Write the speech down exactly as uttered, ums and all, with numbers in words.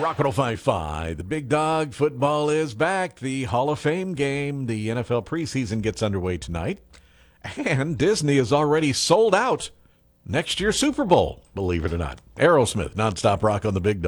Rock one oh five point five. The big dog football is back. The Hall of Fame game. The N F L preseason gets underway tonight. And Disney is already sold out next year's Super Bowl, believe it or not. Aerosmith, nonstop rock on the big dog.